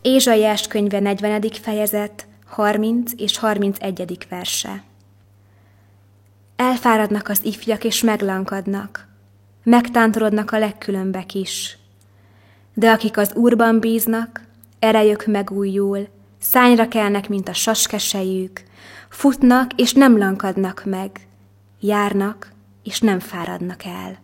Ézsaiás könyve 40. fejezet, 30 és 31. verse. Elfáradnak az ifjak és meglankadnak, megtántorodnak a legkülönbek is. De akik az Úrban bíznak, erejük megújul, szányra kelnek, mint a saskesejük, futnak és nem lankadnak meg, járnak és nem fáradnak el.